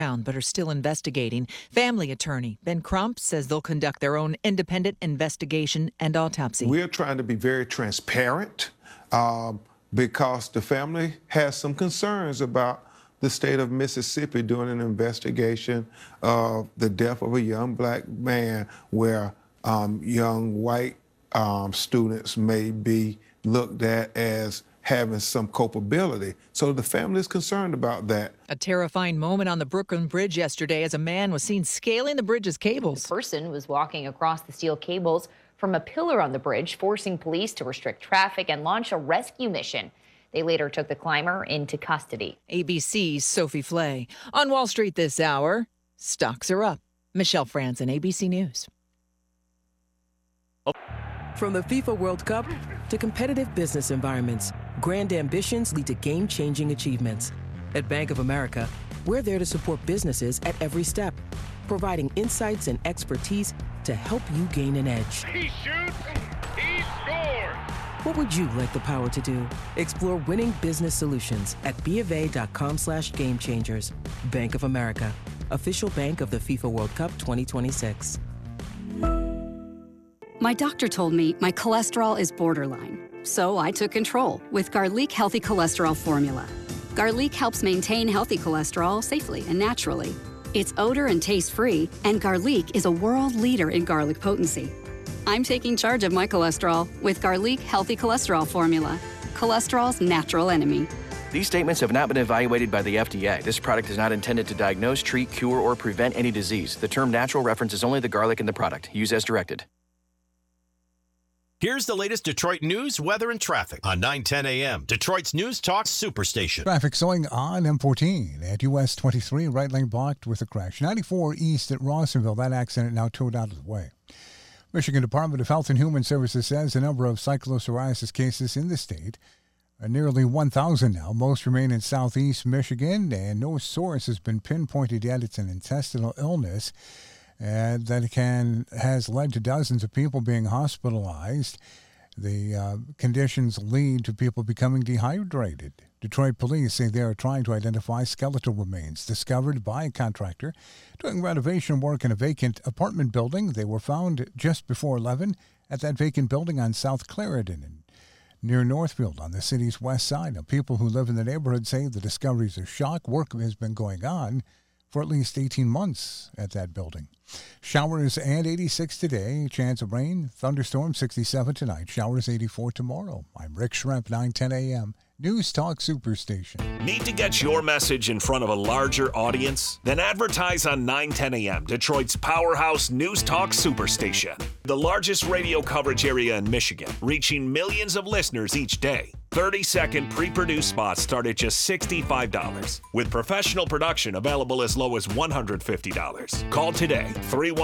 but are still investigating. Family attorney Ben Crump says they'll conduct their own independent investigation and autopsy. We're trying to be very transparent because the family has some concerns about the state of Mississippi doing an investigation of the death of a young black man where young white students may be looked at as having some culpability. So the family is concerned about that. A terrifying moment on the Brooklyn Bridge yesterday as a man was seen scaling the bridge's cables. The person was walking across the steel cables from a pillar on the bridge, forcing police to restrict traffic and launch a rescue mission. They later took the climber into custody. ABC's Sophie Flay. On Wall Street this hour, stocks are up. Michelle Franzen, ABC News. From the FIFA World Cup to competitive business environments, grand ambitions lead to game-changing achievements. At Bank of America, we're there to support businesses at every step, providing insights and expertise to help you gain an edge. He shoots, he scores! What would you like the power to do? Explore winning business solutions at BofA.com/gamechangers. Bank of America, official bank of the FIFA World Cup 2026. My doctor told me my cholesterol is borderline, so I took control with Garlic Healthy Cholesterol Formula. Garlic helps maintain healthy cholesterol safely and naturally. It's odor and taste-free, and Garlic is a world leader in garlic potency. I'm taking charge of my cholesterol with Garlic Healthy Cholesterol Formula, cholesterol's natural enemy. These statements have not been evaluated by the FDA. This product is not intended to diagnose, treat, cure, or prevent any disease. The term natural references only the garlic in the product. Use as directed. Here's the latest Detroit news, weather, and traffic on 9:10 a.m. Detroit's News Talk Superstation. Traffic slowing on M14 at US 23, right lane blocked with a crash. 94 east at Rawsonville, that accident now towed out of the way. Michigan Department of Health and Human Services says the number of cyclopsoriasis cases in the state are nearly 1,000 now. Most remain in southeast Michigan, and no source has been pinpointed yet. It's an intestinal illness that has led to dozens of people being hospitalized. The conditions lead to people becoming dehydrated. Detroit police say they are trying to identify skeletal remains discovered by a contractor doing renovation work in a vacant apartment building. They were found just before 11 at that vacant building on South Clarendon near Northfield on the city's west side. Now, people who live in the neighborhood say the discovery is a shock. Work has been going on for at least 18 months at that building. Showers and 86 today. Chance of rain. Thunderstorm 67 tonight. Showers 84 tomorrow. I'm Rick Schremp, 9:10 a.m. News Talk Superstation. Need to get your message in front of a larger audience? Then advertise on 9:10 a.m. Detroit's powerhouse News Talk Superstation. The largest radio coverage area in Michigan, reaching millions of listeners each day. 30-second pre-produced spots start at just $65, with professional production available as low as $150. Call today,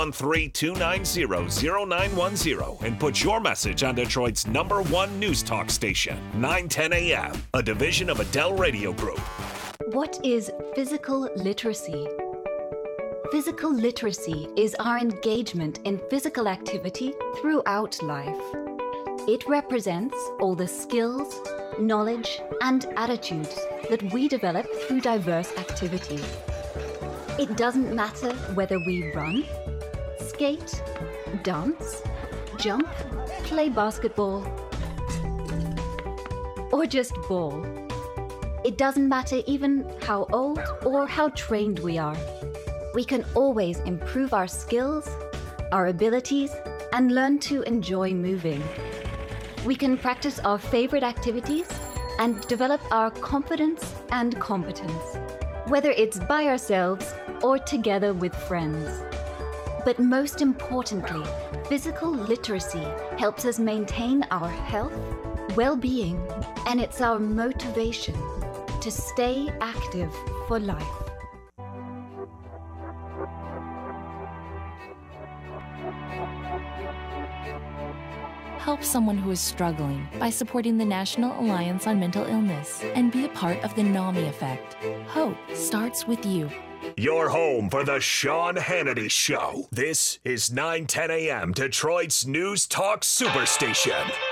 313-290-0910, and put your message on Detroit's #1 news talk station, 9:10 a.m., a division of Adele Radio Group. What is physical literacy? Physical literacy is our engagement in physical activity throughout life. It represents all the skills, knowledge, and attitudes that we develop through diverse activities. It doesn't matter whether we run, skate, dance, jump, play basketball, or just ball. It doesn't matter even how old or how trained we are. We can always improve our skills, our abilities, and learn to enjoy moving. We can practice our favorite activities and develop our confidence and competence, whether it's by ourselves or together with friends. But most importantly, physical literacy helps us maintain our health, well-being, and it's our motivation to stay active for life. Help someone who is struggling by supporting the National Alliance on Mental Illness and be a part of the NAMI effect. Hope starts with you. Your home for the Sean Hannity Show. This is 9:10 a.m. Detroit's News Talk Superstation.